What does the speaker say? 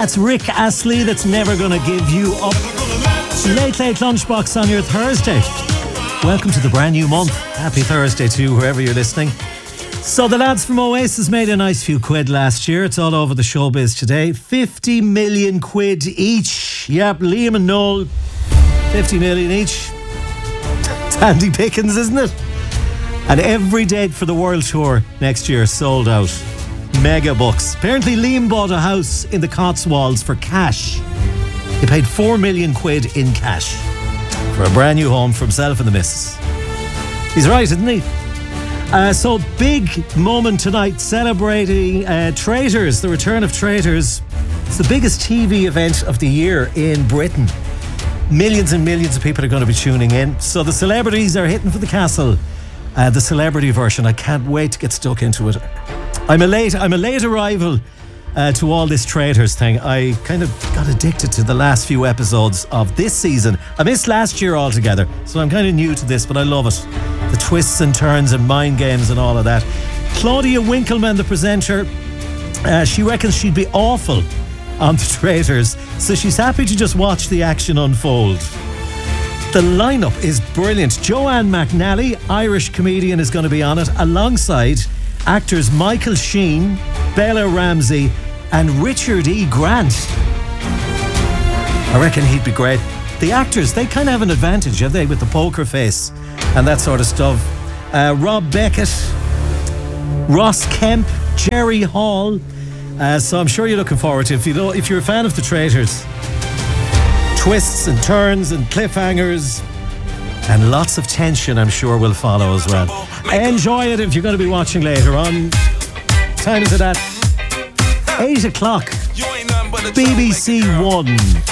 That's Rick Astley, That's Never Gonna Give You Up. Late Lunchbox on your Thursday. Welcome to the brand new month. Happy Thursday to you, wherever you're listening. So the lads from Oasis made a nice few quid last year. It's all over the showbiz today. 50 million quid each. Yep, Liam and Noel, 50 million each. It's handy pickings, isn't it? And every date for the World Tour next year sold out. Mega bucks. Apparently Liam bought a house in the Cotswolds for cash. He paid 4 million quid in cash for a brand new home for himself and the missus. He's right, isn't he? So big moment tonight celebrating Traitors, the return of Traitors. It's the biggest TV event of the year in Britain. Millions and millions of people are going to be tuning in. So the celebrities are hitting for the castle. The celebrity version. I can't wait to get stuck into it. I'm a late arrival to all this Traitors thing. I kind of got addicted to the last few episodes of this season. I missed last year altogether, so I'm kind of new to this, but I love it. The twists and turns and mind games and all of that. Claudia Winkleman, the presenter, she reckons she'd be awful on the Traitors, so she's happy to just watch the action unfold. The lineup is brilliant. Joanne McNally, Irish comedian, is going to be on it, alongside actors Michael Sheen, Bella Ramsey and Richard E. Grant. I reckon he'd be great. The actors, they kind of have an advantage, have they, with the poker face and that sort of stuff. Rob Beckett, Ross Kemp, Jerry Hall. So I'm sure you're looking forward to it. If you're a fan of the Traitors. Twists and turns and cliffhangers and lots of tension, I'm sure, will follow as well. Enjoy it if you're going to be watching later on. Time is it at 8 o'clock. BBC One.